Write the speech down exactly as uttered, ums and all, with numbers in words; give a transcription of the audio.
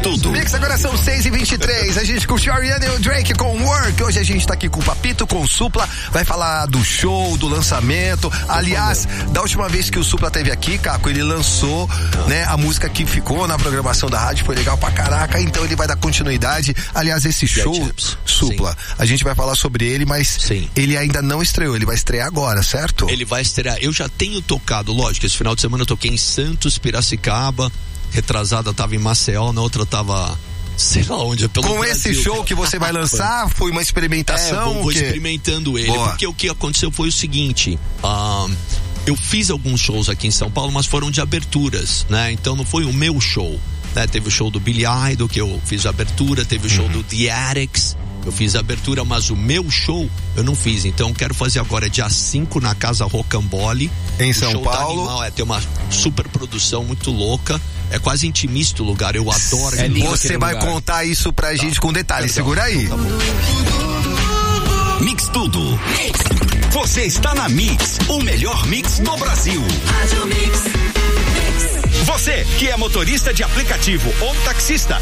tudo. Mix, agora são seis e vinte e três. A gente curtiu a Ariana e o Drake com Work. Hoje a gente tá aqui com o Papito, com o Supla. Vai falar do show, do lançamento. Aliás, da última vez que o Supla teve aqui, Caco, ele lançou, né, a música que ficou na programação da rádio. Foi legal pra caraca. Então ele vai dar continuidade. Aliás, esse show, Supla, sim, a gente vai falar sobre ele, mas sim, ele ainda não estreou. Ele vai estrear agora, certo? Ele vai estrear. Eu já tenho tocado, lógico, esse final de semana eu toquei em Santos, Piracicaba. Retrasada tava em Maceió, na outra tava sei lá onde. Pelo Com Brasil, esse show cara, que você vai lançar, foi uma experimentação? É, eu vou, vou que... experimentando ele. Boa. Porque o que aconteceu foi o seguinte, uh, eu fiz alguns shows aqui em São Paulo, mas foram de aberturas, né? Então não foi o meu show, né? Teve o show do Billy Idol, que eu fiz a abertura, teve o show uhum. do The Addicts, eu fiz a abertura, mas o meu show eu não fiz. Então quero fazer agora dia cinco na Casa Rocambole. Em o São show Paulo. Tá animal, é, tem uma super produção muito louca. É quase intimista o lugar, eu adoro. É Você vai lugar. contar isso pra tá. gente com detalhes, Perdão. segura aí. Tá Mix Tudo. Você está na Mix, o melhor mix do Brasil. Rádio Mix. Você que é motorista de aplicativo ou taxista